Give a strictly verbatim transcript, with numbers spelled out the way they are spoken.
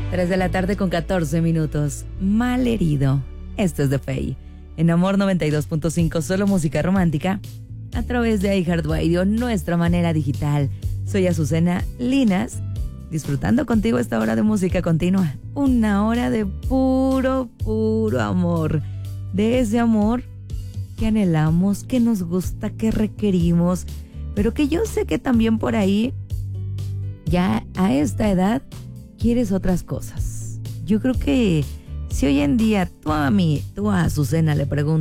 tres de la tarde con catorce minutos. Mal herido. Esto es de Faye. En Amor noventa y dos punto cinco, solo música romántica. A través de iHeartRadio, nuestra manera digital. Soy Azucena Linas, disfrutando contigo esta hora de música continua. Una hora de puro, puro amor. De ese amor que anhelamos, que nos gusta, que requerimos, pero que yo sé que también por ahí, ya a esta edad, quieres otras cosas. Yo creo que si hoy en día tú a mí, tú a Azucena le preguntas,